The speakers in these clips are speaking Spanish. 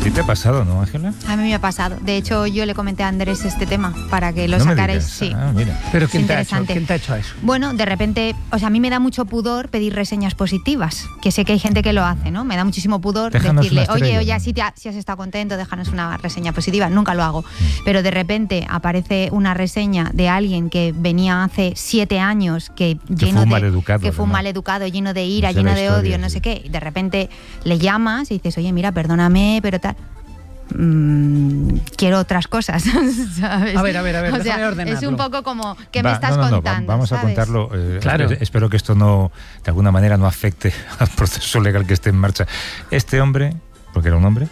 ti te ha pasado, ¿no, Ángela? A mí me ha pasado. De hecho, yo le comenté a Andrés este tema para que lo sacarais. Sí. Mira. Pero ¿quién te ha hecho eso? Bueno, de repente, o sea, a mí me da mucho pudor pedir reseñas positivas, que sé que hay gente que lo hace, ¿no? Me da muchísimo pudor decirle, oye, si has estado contento, déjanos una reseña positiva. Nunca lo hago. Pero de repente aparece una reseña de alguien que venía hace 7 años, que fue un maleducado, lleno de ira, lleno de odio, no sé qué. Y de repente le llamas y dices, oye, mira, perdóname, pero tal. Quiero otras cosas, ¿sabes? A ver, o sea, es un poco como ¿qué me estás contando? Vamos ¿sabes? a contarlo. Claro. Espero que esto no, de alguna manera, no afecte al proceso legal que esté en marcha. Este hombre, porque era un hombre,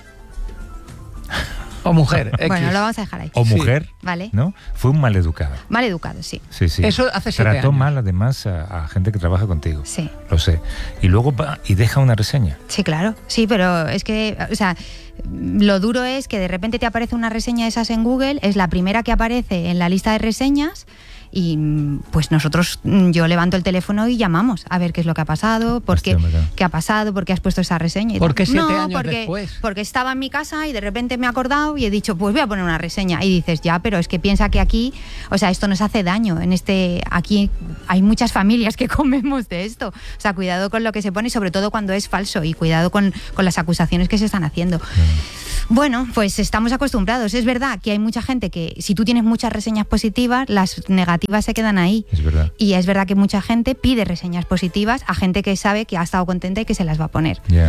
o mujer, bueno, lo vamos a dejar ahí. O mujer, vale. ¿no? Fue un maleducado. Maleducado, sí. Sí. Eso hace 7 años. Trató mal, además, a gente que trabaja contigo. Sí. Lo sé. Y luego va y deja una reseña. Sí, claro. Sí, pero es que, o sea, lo duro es que de repente te aparece una reseña de esas en Google, es la primera que aparece en la lista de reseñas. Y pues yo levanto el teléfono y llamamos a ver qué es lo que ha pasado, qué ha pasado, por qué has puesto esa reseña. ¿Por qué 7 años después? Porque estaba en mi casa y de repente me he acordado y he dicho, pues voy a poner una reseña. Y dices, ya, pero es que piensa que aquí, o sea, esto nos hace daño. Aquí hay muchas familias que comemos de esto. O sea, cuidado con lo que se pone, sobre todo cuando es falso, y cuidado con las acusaciones que se están haciendo. Bueno, pues estamos acostumbrados. Es verdad que hay mucha gente que, si tú tienes muchas reseñas positivas, las negativas se quedan ahí. Es verdad. Y es verdad que mucha gente pide reseñas positivas a gente que sabe que ha estado contenta y que se las va a poner. Yeah.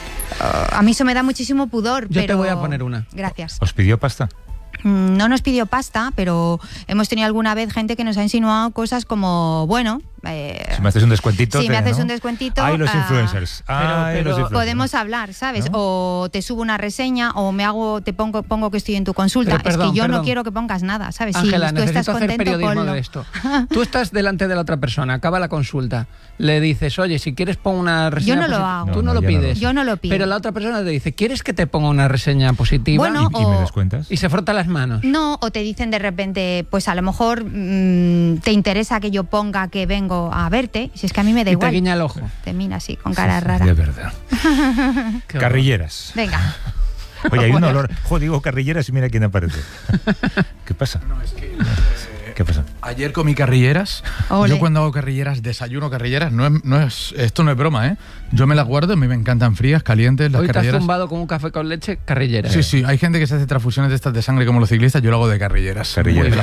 A mí eso me da muchísimo pudor. Yo te voy a poner una. Gracias. ¿Os pidió pasta? No nos pidió pasta, pero hemos tenido alguna vez gente que nos ha insinuado cosas como, bueno... si me haces un descuentito... Si me haces un descuentito... ¡Ay, los influencers! Pero podemos hablar, ¿sabes? ¿No? O te subo una reseña, o pongo que estoy en tu consulta. Perdón, es que yo no quiero que pongas nada, ¿sabes? Ángela, si tú estás contento, hacer periodismo ponlo. de esto. Tú estás delante de la otra persona, acaba la consulta, le dices, oye, si quieres pon una reseña positiva. Yo no lo hago. Tú no lo pides. Yo no lo pido. Pero la otra persona te dice, ¿quieres que te ponga una reseña positiva? Bueno, ¿Y me descuentas? Y se frota las manos. No, o te dicen de repente, pues a lo mejor te interesa que yo ponga que vengo a verte. Si es que a mí me da igual. Y te guiña el ojo. Te mira así, con cara rara. De verdad. Carrilleras. Venga. Oye, hay un olor. Digo carrilleras y mira quién aparece. ¿Qué pasa? No, es que... ¿Qué pasa? Ayer comí carrilleras. Ole. Yo cuando hago carrilleras, desayuno carrilleras. Esto no es broma, ¿eh? Yo me las guardo, a mí me encantan frías, calientes, las Hoy carrilleras. Te has zumbado con un café con leche, carrilleras. Sí, hay gente que se hace transfusiones de estas de sangre como los ciclistas, yo lo hago de carrilleras.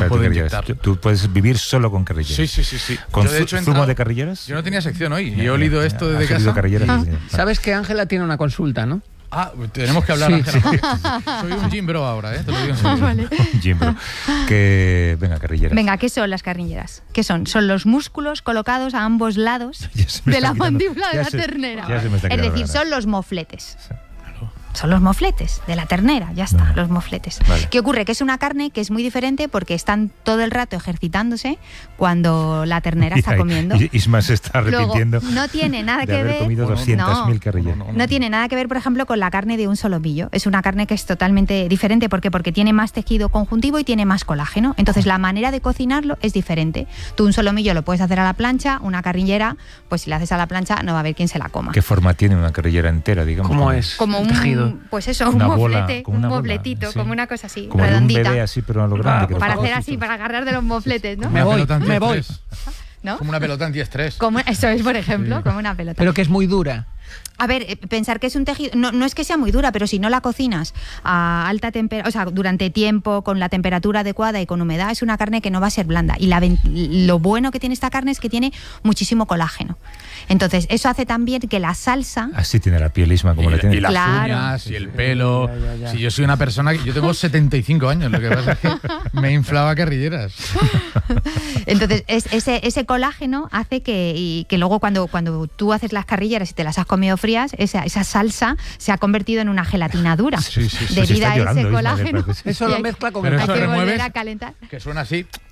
Tú puedes vivir solo con carrilleras. Sí. ¿Con zumo de carrilleras? Yo no tenía sección hoy y he olido esto desde casa. Sabes que Ángela tiene una consulta, ¿no? Tenemos que hablar, Ángela. Soy un gym bro ahora, te lo digo en serio. Vale. Gym bro. Venga, carrilleras. Venga, ¿qué son las carrilleras? ¿Qué son? Son los músculos colocados a ambos lados de la mandíbula de la ternera. Es decir, son los mofletes. Son los mofletes de la ternera, ya está, los mofletes. Vale. ¿Qué ocurre? Que es una carne que es muy diferente porque están todo el rato ejercitándose cuando la ternera está comiendo. Isma se está arrepintiendo. Luego, no tiene nada que ver. Comido 200.000 carrilleras. No tiene nada que ver, por ejemplo, con la carne de un solomillo. Es una carne que es totalmente diferente. ¿Por qué? Porque tiene más tejido conjuntivo y tiene más colágeno. Entonces, la manera de cocinarlo es diferente. Tú un solomillo lo puedes hacer a la plancha, una carrillera, pues si la haces a la plancha no va a haber quien se la coma. ¿Qué forma tiene una carrillera entera, digamos? ¿Cómo es? Como un tejido. Pues eso, un moflete, un mofletito, como una cosa así, como redondita. Un bebé así, pero a lo grande. Para hacer así, para agarrar de los mofletes, ¿no? Me voy. ¿No? Como una pelota antiestrés. Eso es, por ejemplo, como una pelota. Pero que es muy dura. A ver, pensar que es un tejido, no es que sea muy dura, pero si no la cocinas a alta temperatura, o sea, durante tiempo, con la temperatura adecuada y con humedad, es una carne que no va a ser blanda. Y lo bueno que tiene esta carne es que tiene muchísimo colágeno. Entonces, eso hace también que la salsa... Así tiene la piel, Isma, como la tiene. Y las uñas, y el pelo... Ya. Si yo soy una persona... Yo tengo 75 años, lo que pasa es que me inflaba carrilleras. Entonces, ese colágeno hace que luego cuando tú haces las carrilleras y te las has comido frías, esa salsa se ha convertido en una gelatina dura. Sí, debido a ese colágeno. Eso lo mezcla con Pero hay eso que remueves, volver a calentar. que suena así...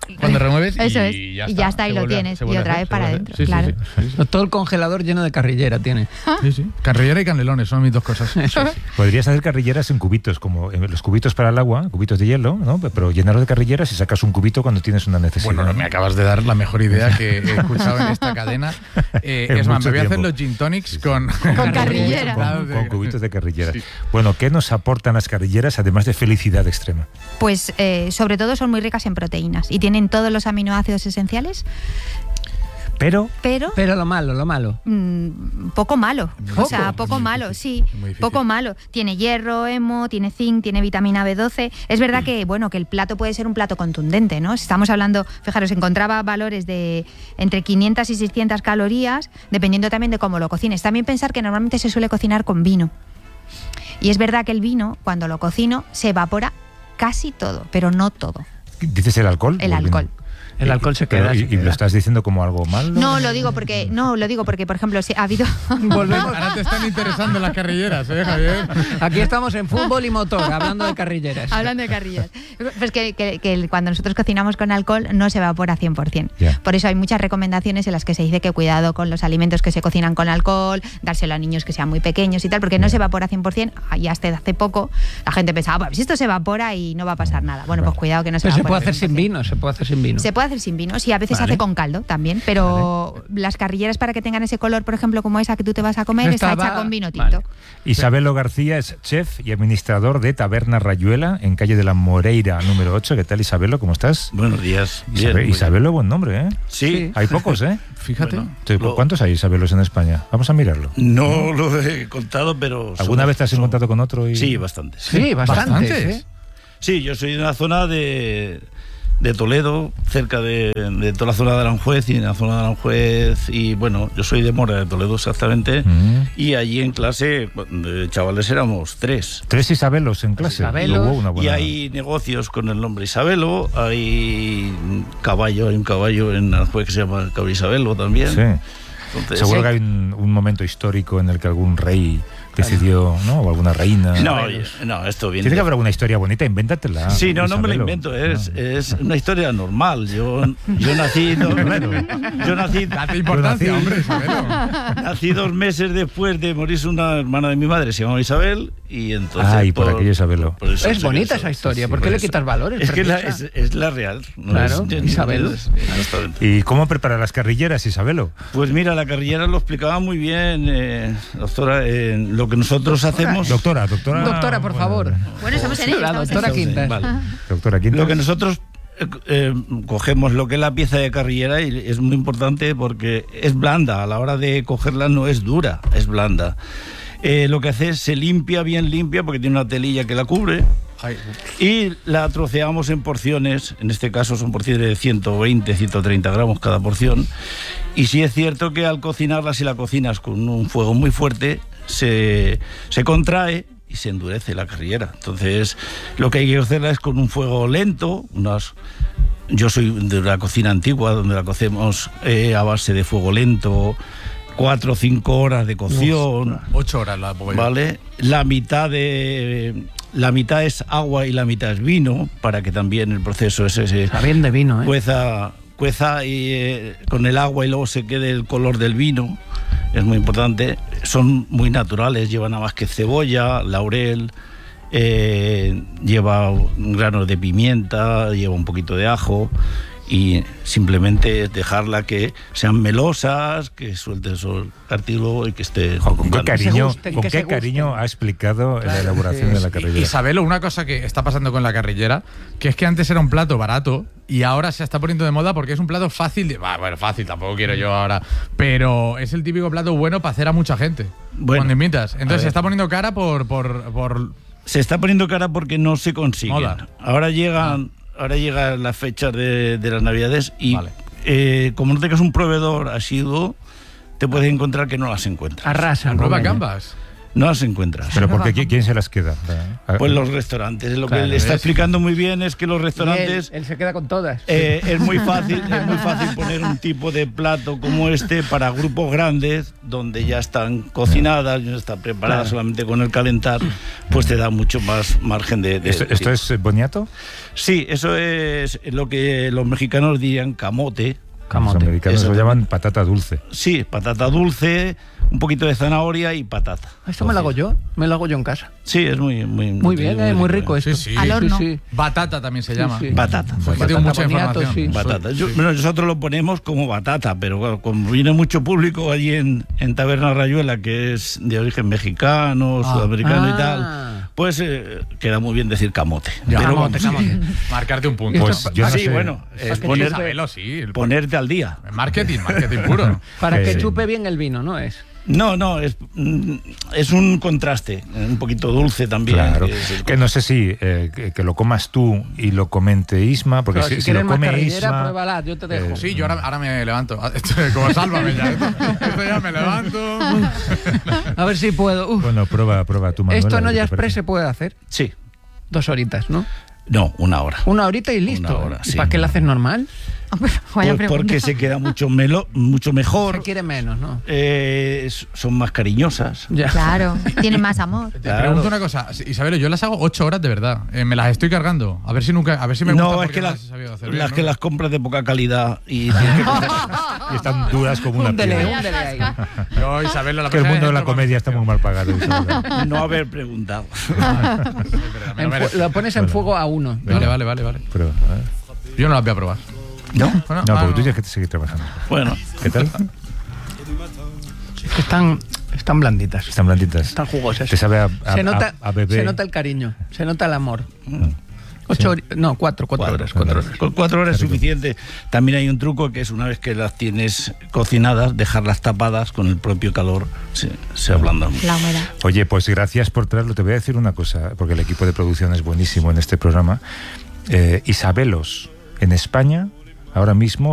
Cuando remueves Eso es. y ya Y ya está, y lo tienes. Y otra vez para adentro, claro. Sí. Todo el congelador lleno de carrillera tiene. Sí. Carrillera y canelones son mis dos cosas. Podrías hacer carrilleras en cubitos, como los cubitos para el agua, cubitos de hielo, ¿no? Pero llenarlo de carrilleras y sacas un cubito cuando tienes una necesidad. Bueno, me acabas de dar la mejor idea que he escuchado en esta cadena. Es más, me voy a hacer los gin tonics con carrillera. Con cubitos de carrillera. Sí. Bueno, ¿qué nos aportan las carrilleras además de felicidad extrema? Pues sobre todo son muy ricas en proteínas y tienen todos los aminoácidos esenciales. Pero lo malo. Poco malo. O sea, poco malo, sí. Poco malo. Tiene hierro, hemo, tiene zinc, tiene vitamina B12. Es verdad que, bueno, que el plato puede ser un plato contundente, ¿no? Si estamos hablando, fijaros, encontraba valores de entre 500 y 600 calorías, dependiendo también de cómo lo cocines. También pensar que normalmente se suele cocinar con vino. Y es verdad que el vino, cuando lo cocino, se evapora casi todo, pero no todo. ¿Dices el alcohol? El alcohol. El alcohol se queda. ¿Y lo estás diciendo como algo malo? No, lo digo porque, por ejemplo, si ha habido... Volvemos. Ahora te están interesando las carrilleras, Javier. Aquí estamos en fútbol y motor, hablando de carrilleras. Hablando de carrilleras. Pues que cuando nosotros cocinamos con alcohol no se evapora 100%. Yeah. Por eso hay muchas recomendaciones en las que se dice que cuidado con los alimentos que se cocinan con alcohol, dárselo a niños que sean muy pequeños y tal, porque no se evapora 100%. Y hasta hace poco la gente pensaba, pues esto se evapora y no va a pasar nada. Bueno, pues cuidado que no se evapora. Se puede hacer sin vino, se puede hacer sin vino, sí, a veces se hace con caldo también, pero las carrilleras, para que tengan ese color, por ejemplo, como esa que tú te vas a comer, está hecha con vino tinto. Vale. Isabelo García es chef y administrador de Taberna Rayuela en calle de la Moreira número 8. ¿Qué tal, Isabelo? ¿Cómo estás? Buenos días. Isabelo, buen nombre, ¿eh? Sí. Hay pocos, ¿eh? Fíjate. Bueno, ¿Cuántos hay Isabelos en España? Vamos a mirarlo. No lo he contado, pero... ¿Alguna vez te has encontrado con otro? Sí, bastantes. Sí, bastantes. Sí, yo soy de una zona de Toledo, cerca de toda la zona de Aranjuez, y en la zona de Aranjuez, y bueno, yo soy de Mora, de Toledo exactamente, y allí en clase, de chavales, éramos 3. 3 Isabelos en clase. Y hay negocios con el nombre Isabelo, hay un caballo en Aranjuez que se llama Caballo Isabelo también. Sí. Entonces, seguro que hay un momento histórico en el que algún rey decidió, ¿no? O alguna reina. No, esto viene. Tiene que haber alguna historia bonita, invéntatela. Sí, no me la invento, es una historia normal. Yo nací. Yo nací. Date importancia, hombre, nací 2 meses después de morirse una hermana de mi madre, se llamaba Isabel, y entonces. Por aquello Isabelo. Por eso es bonita esa historia, ¿por qué le quitas valores? Es que es la real. No claro, Isabel. ¿Y cómo prepara las carrilleras, Isabelo? Pues mira, la carrillera lo explicaba muy bien, doctora, lo que nosotros hacemos. Doctora, por favor. Bueno, estamos en ello. La doctora Quintas. Vale. Doctora Quintas. Lo que nosotros cogemos lo que es la pieza de carrillera, y es muy importante porque es blanda. A la hora de cogerla no es dura, es blanda. Lo que hace es se limpia, bien limpia, porque tiene una telilla que la cubre. Y la troceamos en porciones, en este caso son porciones de 120, 130 gramos cada porción. Y sí es cierto que al cocinarla, si la cocinas con un fuego muy fuerte, se contrae y se endurece la carrillera. Entonces, lo que hay que hacerla es con un fuego lento. Yo soy de la cocina antigua, donde la cocemos a base de fuego lento, 4 o 5 horas de cocción. 8 horas la pongo yo. ¿Vale? La mitad es agua y la mitad es vino, para que también el proceso ese está bien de vino, cueza y, con el agua, y luego se quede el color del vino. Es muy importante. Son muy naturales, llevan nada más que cebolla, laurel, lleva granos de pimienta, lleva un poquito de ajo, y simplemente dejarla que sean melosas, que suelte el cartílago y que esté... ¿Con qué cariño ha explicado la elaboración de la carrillera? Isabelo, una cosa que está pasando con la carrillera, que es que antes era un plato barato y ahora se está poniendo de moda porque es un plato fácil. Bueno, fácil, tampoco quiero yo ahora, pero es el típico plato bueno para hacer a mucha gente. Cuando invitas. Entonces se está poniendo cara por... Se está poniendo cara porque no se consiguen. Moda. Ahora llegan las fechas de las Navidades y como no tengas un proveedor asiduo, te puedes encontrar que no las encuentras. Arrasan. Nueva Gambas. No las encuentras. ¿Pero porque quién se las queda? Pues los restaurantes. Lo que le está explicando muy bien es que los restaurantes... Él se queda con todas. Es muy fácil poner un tipo de plato como este para grupos grandes, donde ya están cocinadas, ya están preparadas, solamente con el calentar, pues te da mucho más margen de... ¿Esto es boniato? Sí, eso es lo que los mexicanos dirían camote. Los americanos lo llaman patata dulce. Sí, patata dulce, un poquito de zanahoria y patata. Esto me lo hago yo en casa. Sí, es muy bien, muy rico esto. Sí. Al horno. Sí. Batata también se llama. Sí. Batata. Tengo mucha información. Sí. Batata. Nosotros lo ponemos como batata, pero como viene mucho público allí en Taberna Rayuela, que es de origen mexicano, sudamericano y tal, pues queda muy bien decir camote. Pero camote. Marcarte un punto. Pues yo no sé. Bueno, es ponerte al día. Marketing puro. Para que chupe bien el vino, ¿no es? No, es un contraste, un poquito dulce también. Claro, que no sé si que lo comas tú y lo comente Isma, porque claro, si lo come Isma... Pruébala, yo te dejo. Sí, yo ahora me levanto. Como sálvame ya. Esto ya me levanto. A ver si puedo. Bueno, prueba tú, Manuela. ¿Esto en olla express se puede hacer? Sí. 2 horitas, ¿no? No, 1 hora. 1 horita y listo. 1 hora, ¿Y sí. para qué lo haces normal? Pues porque se queda mucho mejor. Se quiere menos, ¿no? Son más cariñosas. Ya. Claro, tienen más amor. Te pregunto una cosa, Isabel, yo las hago 8 horas de verdad. Me las estoy cargando. A ver si me gusta. No, es que las compras de poca calidad y están duras como una piedra. Ahí. Yo, Isabel, que el mundo de la comedia está muy mal pagado. No haber preguntado. Lo pones en fuego a 1. Vale. Pero, yo no las voy a probar. ¿No? No, porque tú tienes que seguir trabajando. Bueno. ¿Qué tal? Están blanditas. Están blanditas. Están jugosas. Te sabe a bebé. Se nota el cariño, se nota el amor. 4 horas. 4 horas. Con 4 horas es suficiente. También hay un truco que es una vez que las tienes cocinadas, dejarlas tapadas con el propio calor, se ablandan. La humedad. Oye, pues gracias por traerlo. Te voy a decir una cosa, porque el equipo de producción es buenísimo en este programa. Isabelos en España, ahora mismo,